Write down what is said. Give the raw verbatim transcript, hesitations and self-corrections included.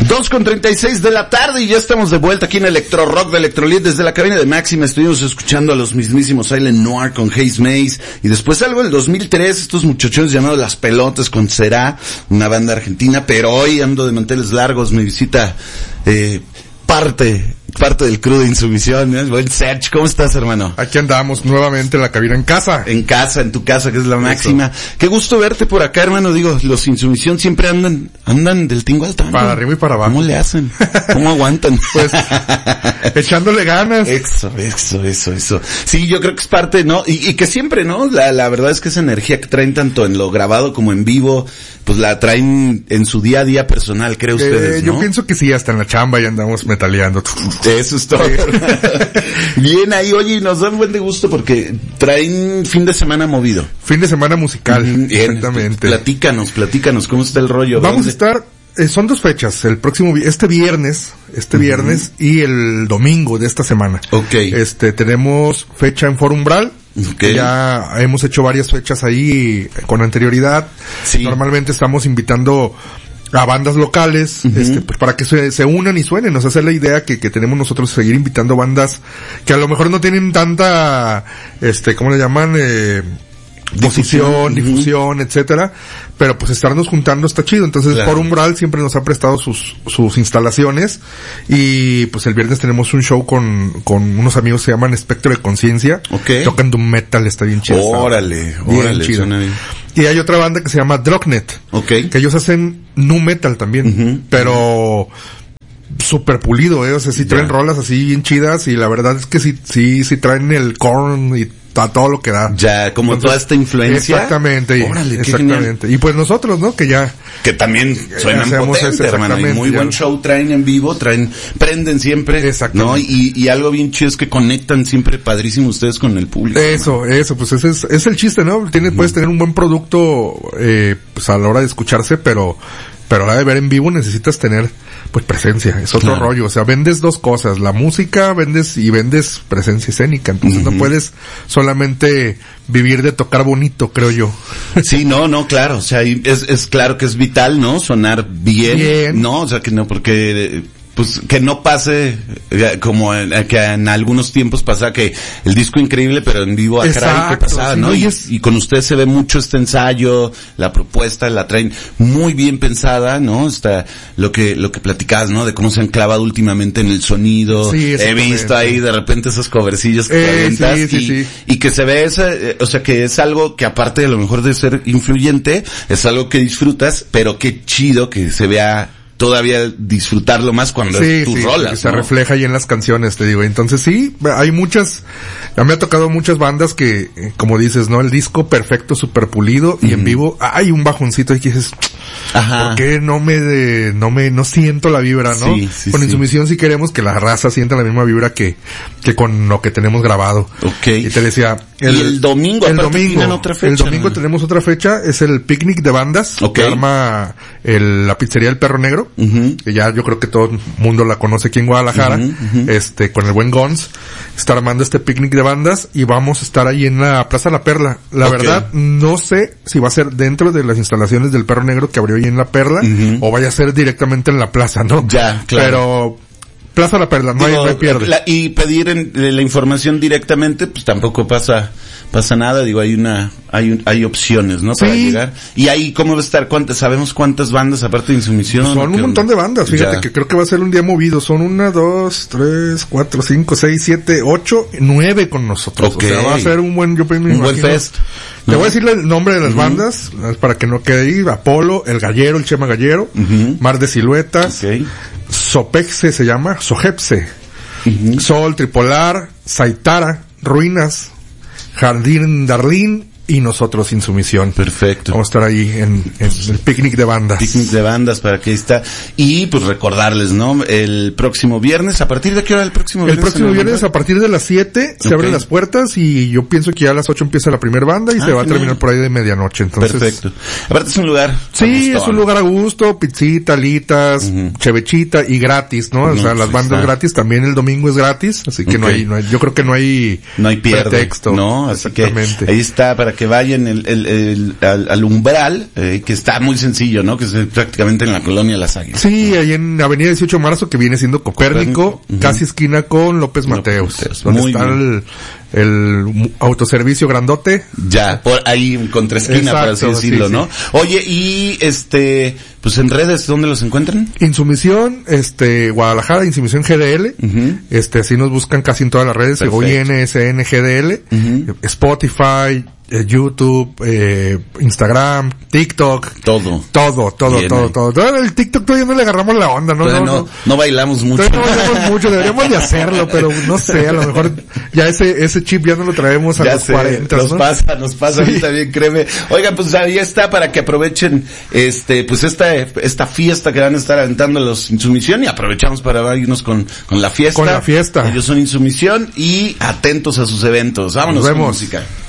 dos con treinta y seis de la tarde y ya estamos de vuelta aquí en Electro Rock de Electrolit. Desde la cabina de Máxima estuvimos escuchando a los mismísimos Silent Noir con Haze Maze y después algo del dos mil tres, estos muchachones llamados Las Pelotas con Será, una banda argentina, pero hoy ando de manteles largos, me visita eh, parte... parte del crew de Insumisión, ¿eh? Buen Serge, ¿cómo estás, hermano? Aquí andamos nuevamente en la cabina, en casa. En casa, en tu casa, que es la máxima. Eso. Qué gusto verte por acá, hermano. Digo, los Insumisión siempre andan, andan del tingo al tango. Para arriba y para abajo. ¿Cómo le hacen? ¿Cómo aguantan? Pues, echándole ganas. Eso, eso, eso, eso. Sí, yo creo que es parte, ¿no? Y, y que siempre, ¿no? La, la verdad es que esa energía que traen tanto en lo grabado como en vivo, pues la traen en su día a día personal, creo eh, ustedes, ¿no? Yo pienso que sí, hasta en la chamba ya andamos metaleando. Eso es todo. Bien ahí, oye, nos da un buen de gusto porque traen fin de semana movido. Fin de semana musical, Bien, exactamente. Platícanos, platícanos, ¿cómo está el rollo? Vamos ¿Dónde? a estar, eh, son dos fechas, el próximo, este viernes, este uh-huh. viernes y el domingo de esta semana. Okay. Este, tenemos fecha en Foro Umbral. Okay. Ya hemos hecho varias fechas ahí con anterioridad. Sí. Normalmente estamos invitando a bandas locales, uh-huh. este, pues para que se, se unan y suenen. O sea, esa es la idea que, que tenemos nosotros, seguir invitando bandas que a lo mejor no tienen tanta, este, ¿cómo le llaman? Eh, difusión, uh-huh. difusión, etcétera, pero pues estarnos juntando está chido. Entonces, claro. Por Umbral siempre nos ha prestado sus sus instalaciones y pues el viernes tenemos un show con con unos amigos que se llaman Espectro de Conciencia. Okay. Tocan doom metal, está bien chido. Órale, está bien órale, chido. Suena bien. Y hay otra banda que se llama Drognet. Okay. Que ellos hacen nu metal también, uh-huh. pero super pulido, eh, o sea, sí traen yeah. rolas así bien chidas y la verdad es que sí sí sí traen el Korn y a todo lo que da. Ya, como entonces, toda esta influencia. Exactamente. Órale, exactamente. Y pues nosotros, ¿no? Que ya. Que también suenan potente, hermano. Y muy buen show traen en vivo, traen, prenden siempre. Exactamente. ¿No? Y, y algo bien chido es que conectan siempre padrísimo ustedes con el público. Eso, hermano. Eso, pues ese es, es el chiste, ¿no? Tienes, uh-huh. Puedes tener un buen producto, eh, pues a la hora de escucharse, pero, pero a la hora de ver en vivo necesitas tener, pues presencia, es otro claro. rollo, o sea, vendes dos cosas, la música, vendes y vendes presencia escénica, entonces uh-huh. no puedes solamente vivir de tocar bonito, creo yo. Sí, no, no, claro, o sea, es, es claro que es vital, ¿no? Sonar bien, bien. ¿No? O sea, que no, porque pues que no pase como en, que en algunos tiempos pasaba que el disco increíble pero en vivo a caray que pasaba, sí, ¿no? Y, es, y con usted se ve mucho este ensayo, la propuesta la traen muy bien pensada, ¿no? Está lo que lo que platicabas, ¿no? De cómo se han clavado últimamente en el sonido. Sí, he visto ahí de repente esos covercillos que eh, aventas sí, sí, y, sí. y que se ve esa, o sea, que es algo que aparte de lo mejor de ser influyente, es algo que disfrutas, pero qué chido que se vea todavía disfrutarlo más cuando sí, es tus sí, rolas, que se ¿no? refleja ahí en las canciones, te digo. Entonces sí, hay muchas, ya me ha tocado muchas bandas que, como dices, ¿no? El disco perfecto, super pulido, uh-huh. y en vivo hay un bajoncito ahí que dices, ajá. ¿por qué no me, de, no me, no siento la vibra, no? Sí, sí, con sí. Insumisión sí queremos que la raza sienta la misma vibra que, que con lo que tenemos grabado. Okay. Y te decía, el, y el domingo, el domingo, otra fecha, el domingo ¿no? tenemos otra fecha, es el picnic de bandas, okay. que arma el, la pizzería El Perro Negro, uh-huh. que ya yo creo que todo el mundo la conoce aquí en Guadalajara, uh-huh, uh-huh. este, con el buen Gons, está armando este picnic de bandas y vamos a estar ahí en la Plaza La Perla. La okay. verdad, no sé si va a ser dentro de las instalaciones del Perro Negro que abrió ahí en La Perla, uh-huh. o vaya a ser directamente en la plaza, ¿no? Ya, claro. Pero, Plaza La Perla, no, Digo, hay, no hay pierde. La, y pedir en, la información directamente, pues tampoco pasa, pasa nada, digo, hay una, hay un, hay opciones, ¿no? Para sí. llegar. Y ahí, ¿cómo va a estar? ¿Cuántas, sabemos cuántas bandas aparte de Insumisión? Son un montón de bandas, fíjate ya. que creo que va a ser un día movido. Son una, dos, tres, cuatro, cinco, seis, siete, ocho, nueve con nosotros. Okay. O sea, va a ser un buen, yo pienso, un buen fest. Te ¿no? voy a decirle el nombre de las uh-huh. bandas, para que no quede ahí. Apolo, El Gallero, El Chema Gallero, uh-huh. Mar de Siluetas, okay. Sopexce se llama, Sojepse, uh-huh. Sol, Tripolar, Saitara, Ruinas, Jardín Darlín y nosotros Insumisión. Perfecto. Vamos a estar ahí en, en el picnic de bandas. Picnic de bandas para que ahí está. Y pues recordarles, ¿no? El próximo viernes, ¿a partir de qué hora el próximo viernes? El próximo viernes a partir de las siete se okay. abren las puertas y yo pienso que ya a las ocho empieza la primera banda y ah, se va a terminar por ahí de medianoche. Entonces, perfecto. Aparte es un lugar. Sí, es un lugar a gusto, pizzita, alitas, uh-huh. chevechita y gratis, ¿no? O no, sea, las bandas está. gratis, también el domingo es gratis, así que okay. no hay, no hay, yo creo que no hay, no hay pierde, pretexto. No, así que ahí está para que vayan el, el, el, al, al umbral, eh, que está muy sencillo, ¿no? Que es prácticamente en la colonia Las Águilas. Sí, ahí en Avenida dieciocho de marzo, que viene siendo Copérnico, Copérnico. Uh-huh. Casi esquina con López Mateos, López Mateos. Donde muy está el, el autoservicio grandote. Ya, por ahí en contraesquina, por así decirlo, sí, ¿no? Sí. Oye, y este, pues en redes, ¿dónde los encuentran? Insumisión, este, Guadalajara, Insumisión G D L, uh-huh. este, así nos buscan casi en todas las redes, O I N S N G D L, uh-huh. Spotify, eh, YouTube, eh, Instagram, TikTok. Todo. Todo, todo, Bien, todo, todo. Todo. El TikTok todavía no le agarramos la onda, ¿no? No, no, no, no bailamos mucho. No bailamos mucho, deberíamos de hacerlo, pero no sé, a lo mejor ya ese, ese chip ya no lo traemos a ya los sé, cuarenta, nos ¿no? pasa, nos pasa sí. a mí también, créeme. Oigan, pues ahí está para que aprovechen, este, pues esta, esta fiesta que van a estar aventando los Insumisión y aprovechamos para irnos con, con la fiesta. Con la fiesta. Ellos son Insumisión y atentos a sus eventos. Vámonos nos vemos. Con música.